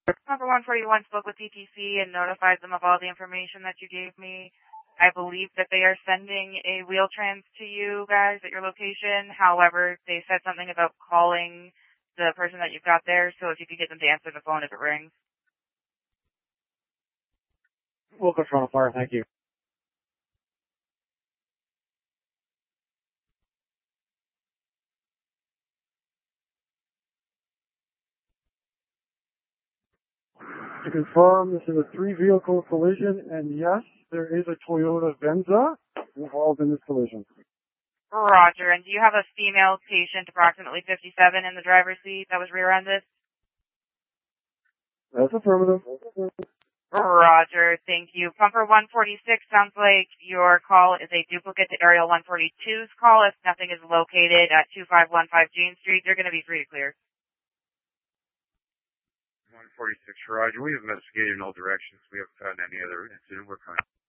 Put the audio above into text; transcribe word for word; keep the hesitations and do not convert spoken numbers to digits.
Number one forty-one spoke with D T C and notified them of all the information that you gave me. I believe that they are sending a wheel trans to you guys at your location. However, they said something about calling the person that you've got there, so if you could get them to answer the phone if it rings. We'll confront a fire, thank you. To confirm, this is a three-vehicle collision, and yes, there is a Toyota Venza involved in this collision. Roger. And do you have a female patient, approximately fifty-seven, in the driver's seat that was rear-ended? That's affirmative. Roger. Thank you. Pumper one forty-six, sounds like your call is a duplicate to Aerial one forty-two's call. If nothing is located at two five one five Jane Street, you're going to be free to clear. one forty-six, Roger. We have investigated in all directions. We haven't found any other incident. We're fine.